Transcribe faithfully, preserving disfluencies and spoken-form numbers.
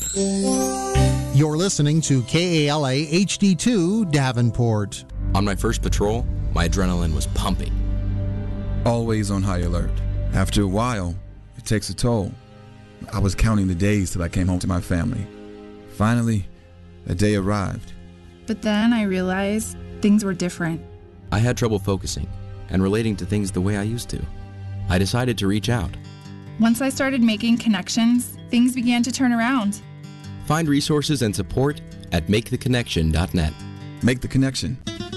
You're listening to K A L A H D two Davenport. On my first patrol, my adrenaline was pumping. Always on high alert. After a while, it takes a toll. I was counting the days till I came home to my family. Finally, a day arrived. But then I realized things were different. I had trouble focusing and relating to things the way I used to. I decided to reach out. Once I started making connections, things began to turn around. Find resources and support at make the connection dot net. Make the Connection.